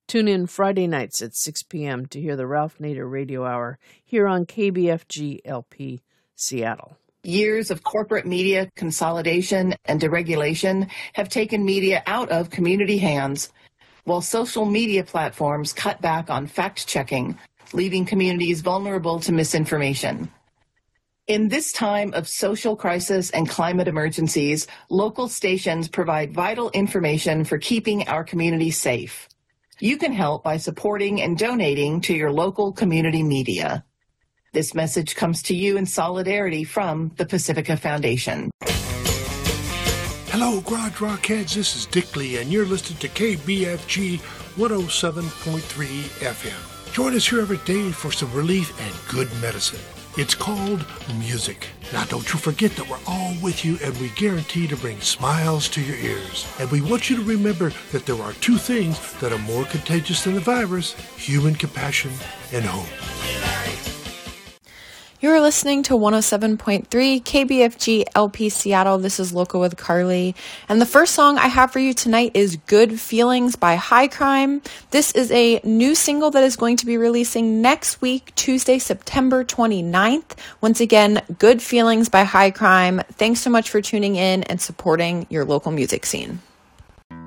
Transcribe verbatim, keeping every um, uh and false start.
Tune in Friday nights at six p.m. to hear the Ralph Nader Radio Hour here on K B F G L P Seattle. Years of corporate media consolidation and deregulation have taken media out of community hands, while social media platforms cut back on fact-checking, leaving communities vulnerable to misinformation. In this time of social crisis and climate emergencies, local stations provide vital information for keeping our communities safe. You can help by supporting and donating to your local community media. This message comes to you in solidarity from the Pacifica Foundation. Hello, Garage Rockheads. This is Dick Lee, and you're listening to K B F G one oh seven point three F M. Join us here every day for some relief and good medicine. It's called music. Now, don't you forget that we're all with you, and we guarantee to bring smiles to your ears. And we want you to remember that there are two things that are more contagious than the virus: human compassion and hope. You're listening to one oh seven point three K B F G L P Seattle. This is Local with Carly. And the first song I have for you tonight is Good Feelings by High Crime. This is a new single that is going to be releasing next week, Tuesday, September twenty-ninth. Once again, Good Feelings by High Crime. Thanks so much for tuning in and supporting your local music scene.